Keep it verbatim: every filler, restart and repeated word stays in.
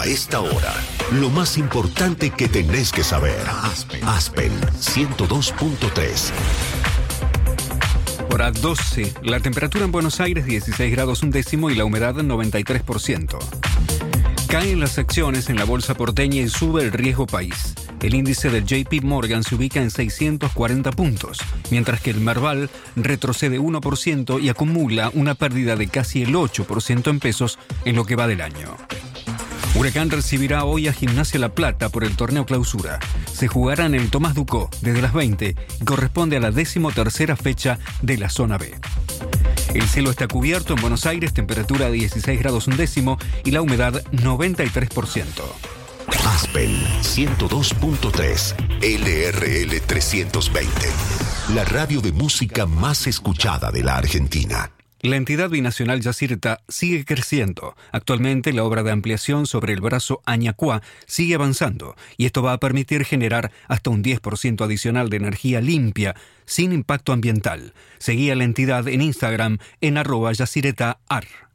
esta hora, lo más importante que tenés que saber. Aspen, Aspen ciento dos punto tres. Hora doce. La temperatura en Buenos Aires dieciséis grados un décimo y la humedad noventa y tres por ciento. Caen las acciones en la bolsa porteña y sube el riesgo país. El índice del J P Morgan se ubica en seiscientos cuarenta puntos, mientras que el Merval retrocede uno por ciento y acumula una pérdida de casi el ocho por ciento en pesos en lo que va del año. Huracán recibirá hoy a Gimnasia La Plata por el torneo Clausura. Se jugará en el Tomás Ducó desde las veinte y corresponde a la decimotercera fecha de la zona B. El cielo está cubierto en Buenos Aires, temperatura dieciséis grados un décimo y la humedad noventa y tres por ciento. Aspen ciento dos punto tres, L R L trescientos veinte, la radio de música más escuchada de la Argentina. La entidad binacional Yacyretá sigue creciendo. Actualmente la obra de ampliación sobre el brazo Añacuá sigue avanzando y esto va a permitir generar hasta un diez por ciento adicional de energía limpia sin impacto ambiental. Seguí a la entidad en Instagram en arroba yacyretá ar.